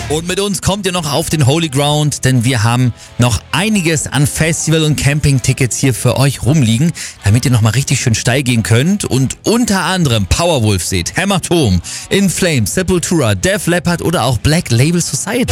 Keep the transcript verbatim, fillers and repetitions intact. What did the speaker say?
Und mit uns kommt ihr noch auf den Holy Ground, denn wir haben noch einiges an Festival- und Camping-Tickets hier für euch rumliegen, damit ihr nochmal richtig schön steil gehen könnt und unter anderem Powerwolf seht, Hämatom, In Flames, Sepultura, Def Leppard oder auch Black Label Society.